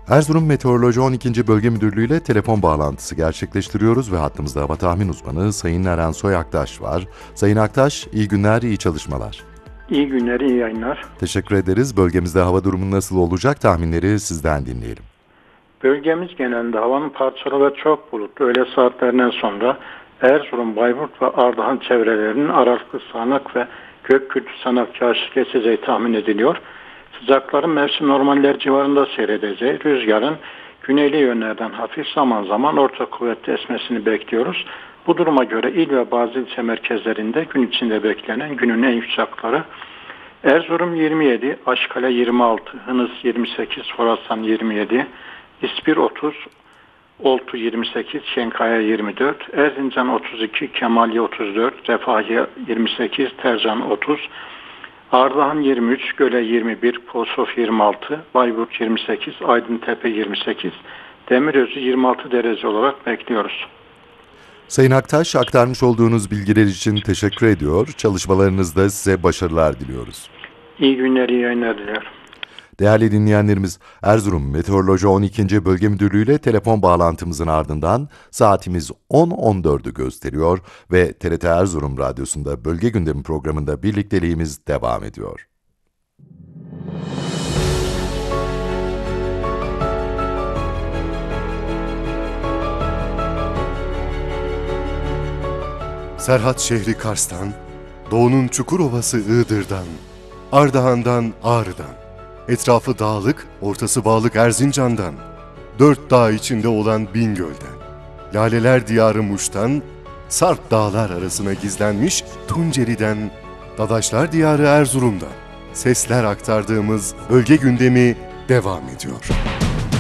Erzurum Meteoroloji 12. Bölge Müdürlüğü ile telefon bağlantısı gerçekleştiriyoruz ve hattımızda hava tahmin uzmanı Sayın Eren Soy Aktaş var. Sayın Aktaş, iyi günler, iyi çalışmalar. İyi günler, iyi yayınlar. Teşekkür ederiz. Bölgemizde hava durumu nasıl olacak, tahminleri sizden dinleyelim. Bölgemiz genelinde havanın parçalı ve çok bulutlu öğle saatlerinden sonra Erzurum, Bayburt ve Ardahan çevrelerinin aralıklı sağanak ve gök gürültülü sağanak yağış geçeceği tahmin ediliyor. Sıcakların mevsim normaller civarında seyredeceği, rüzgarın güneyli yönlerden hafif zaman zaman orta kuvvetli esmesini bekliyoruz. Bu duruma göre il ve bazı ilçe merkezlerinde gün içinde beklenen günün en sıcakları Erzurum 27, Aşkale 26, Hınıs 28, Horasan 27, İspir 30, Oltu 28, Şenkaya 24, Erzincan 32, Kemaliye 34, Refahiye 28, Tercan 30, Ardahan 23, Göle 21, Posof 26, Bayburt 28, Aydıntepe 28, Demirözü 26 derece olarak bekliyoruz. Sayın Aktaş, aktarmış olduğunuz bilgiler için teşekkür ediyor. Çalışmalarınızda size başarılar diliyoruz. İyi günler, iyi yayınlar diliyorum. Değerli dinleyenlerimiz, Erzurum Meteoroloji 12. Bölge Müdürlüğü ile telefon bağlantımızın ardından saatimiz 10.14'ü gösteriyor ve TRT Erzurum Radyosu'nda Bölge Gündemi programında birlikteliğimiz devam ediyor. Serhat şehri Kars'tan, Doğu'nun Çukurova'sı Iğdır'dan, Ardahan'dan Ağrı'dan, etrafı dağlık, ortası bağlık Erzincan'dan, 4 dağ içinde olan Bingöl'den, Laleler Diyarı Muş'tan, Sarp dağlar arasına gizlenmiş Tunceli'den, Dadaşlar Diyarı Erzurum'dan sesler aktardığımız bölge gündemi devam ediyor.